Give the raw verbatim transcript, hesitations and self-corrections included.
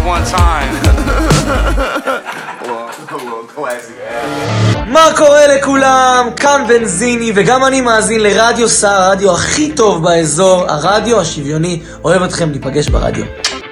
One time. מה קורה לכולם? כאן בנזיני, וגם אני מאזין לרדיו סער, הרדיו הכי טוב באזור, הרדיו השוויוני. אוהב אתכם, ניפגש ברדיו.